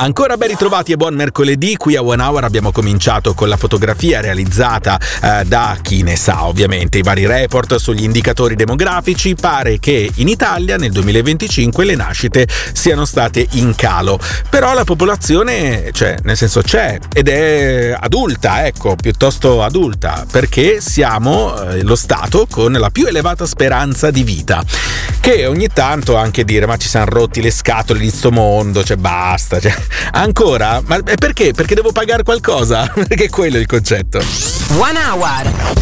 Ancora ben ritrovati e buon mercoledì. Qui a One Hour abbiamo cominciato con la fotografia realizzata da chi ne sa, ovviamente, i vari report sugli indicatori demografici. Pare che in Italia nel 2025 le nascite siano state in calo, però la popolazione, cioè, nel senso, c'è ed è adulta, ecco, piuttosto adulta, perché siamo lo stato con la più elevata speranza di vita, che ogni tanto anche dire ma ci siamo rotti le scatole di sto mondo, cioè basta, cioè, ancora? Ma perché? Perché devo pagare qualcosa? Perché quello è il concetto. One Hour.